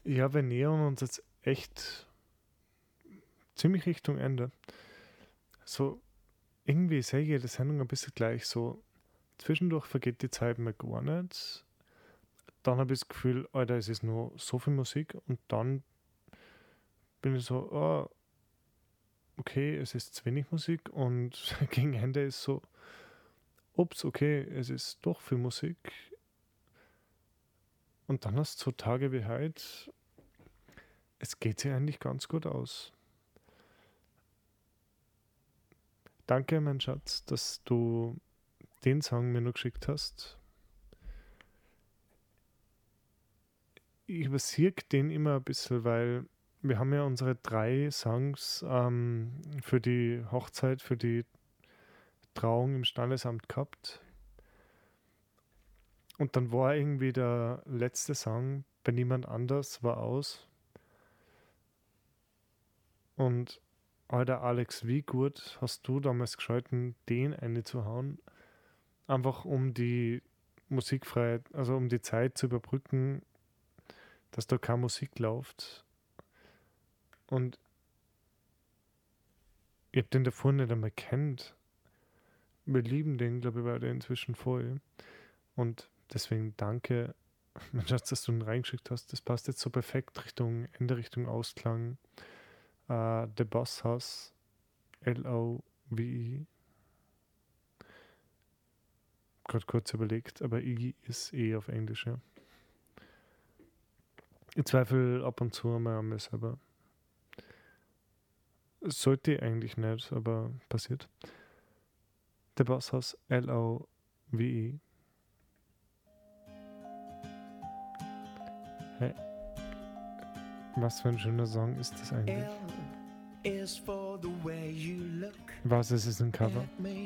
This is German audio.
Ja, wir nähern uns jetzt echt ziemlich Richtung Ende. So, irgendwie ist jede Sendung ein bisschen gleich. So, zwischendurch vergeht die Zeit mir gar nicht. Dann habe ich das Gefühl, Alter, es ist nur so viel Musik. Und dann bin ich so, oh, okay, es ist zu wenig Musik. Und gegen Ende ist so, ups, okay, es ist doch viel Musik. Und dann hast du so Tage wie heute, es geht sich eigentlich ganz gut aus. Danke, mein Schatz, dass du den Song mir noch geschickt hast. Ich übersehe den immer ein bisschen, weil wir haben ja unsere 3 Songs für die Hochzeit, für die Trauung im Standesamt gehabt. Und dann war irgendwie der letzte Song bei niemand anders, war aus. Und Alter Alex, wie gut hast du damals geschalten, den einzuhauen? Einfach um die Musikfreiheit, also um die Zeit zu überbrücken, dass da keine Musik läuft. Und ich habe den davor nicht einmal kennt. Wir lieben den, glaube ich, beide inzwischen voll. Und deswegen danke, mein Schatz, dass du ihn reingeschickt hast. Das passt jetzt so perfekt Richtung Ende, Richtung Ausklang. The Boss House, Love. Gerade kurz überlegt, aber I ist eh auf Englisch, ja. Ich zweifle ab und zu mal an mir selber. Sollte eigentlich nicht, aber passiert. The Boss House, Love. Hey, was für ein schöner Song ist das eigentlich? L is for the way you look Was ist es ein Cover? at me.